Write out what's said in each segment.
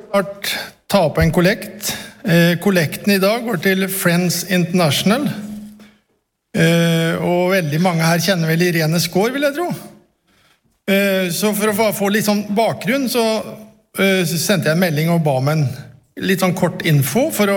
Snart ta opp en kollekt. Kollekten I dag går til Friends International. Og veldig mange her kjenner vel Irene Skår, vil jeg tro. Så for å få litt sånn bakgrunn, så sendte jeg en melding og ba om en litt sånn kort info for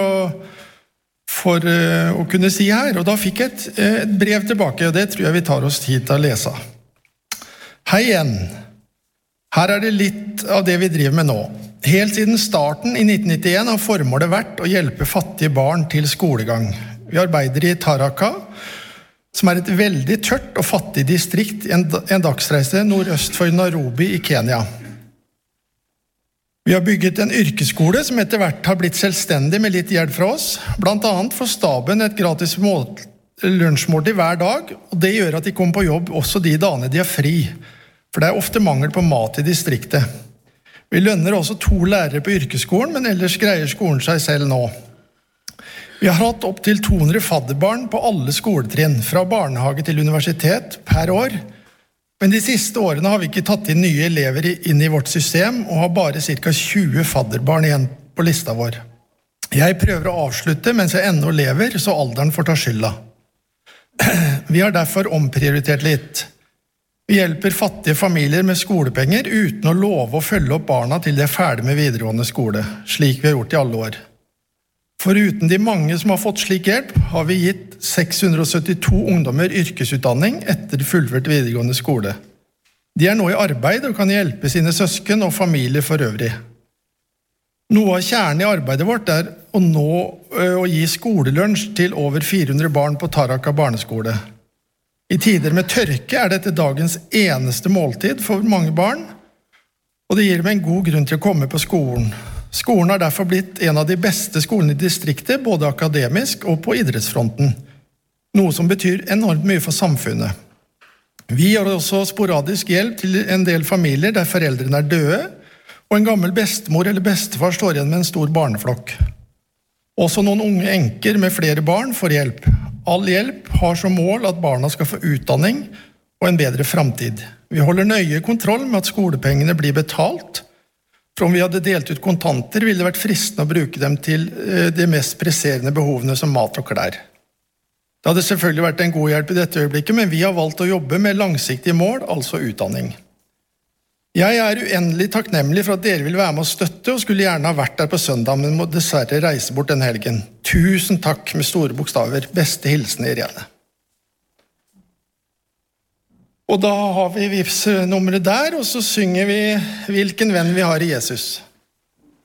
å kunne si her. Og da fikk jeg et brev tilbake, og det tror jeg vi tar oss tid til å lese. Hei igjen. Her det litt av det vi driver med nå. Helt siden starten I 1991 har formålet vært å hjelpe fattige barn til skolegang. Vi arbeider I Tharaka, som et veldig tørt og fattig distrikt en dagsreise nordøst for Nairobi I Kenya. Vi har bygget en yrkesskole som etter hvert har blitt selvstendig med litt hjelp fra oss. Blant annet får staben et gratis lunsjmåltid hver dag, og det gjør at de kommer på jobb også de dagene de har fri, for det ofte mangel på mat I distriktet. Vi lønner også 2 lærere på yrkesskolen, men ellers greier skolen seg selv nå. Vi har hatt opp til 200 fadderbarn på alle skoletrinn, fra barnehage til universitet, per år. Men de siste årene har vi ikke tatt inn nye elever inn I vårt system, og har bare ca. 20 fadderbarn igjen på lista vår. Jeg prøver å avslutte mens jeg ennå lever, så alderen får ta skylda. Vi har derfor omprioritert litt. Vi hjelper fattige familier med skolepenger uten å love å følge opp barna til de ferdig med videregående skole, slik vi har gjort I alle år. Foruten de mange som har fått slik hjelp, har vi gitt 672 ungdommer yrkesutdanning etter fullført videregående skole. De nå I arbeid og kan hjelpe sine søsken og familier for øvrig. Noe av kjernen I arbeidet vårt å gi skolelunsj til over 400 barn på Tharaka barneskole. I tider med tørke dette dagens eneste måltid for mange barn, og det gir dem en god grunn til å komme på skolen. Skolen har derfor blitt en av de beste skolene I distriktet, både akademisk og på idrettsfronten, noe som betyr enormt mye for samfunnet. Vi har også sporadisk hjelp til en del familier der foreldrene døde, og en gammel bestemor eller bestefar står igjen med en stor barneflokk. Også noen unge enker med flere barn får hjelp. All hjelp har som mål at barna skal få utdanning og en bedre fremtid. Vi holder nøye kontroll med at skolepengene blir betalt, for om vi hadde delt ut kontanter ville det vært fristende å bruke dem til de mest presserende behovene som mat og klær. Det hadde selvfølgelig vært en god hjelp I dette øyeblikket, men vi har valgt å jobbe med langsiktige mål, altså utdanning. Jeg uendelig takknemlig for at dere vil være med å støtte, og skulle gjerne ha vært der på søndag, men må dessverre reise bort den helgen. Tusen takk med store bokstaver. Beste hilsen Irene. Og da har vi Vipps-nummeret der, og så synger vi Hvilken venn vi har I Jesus.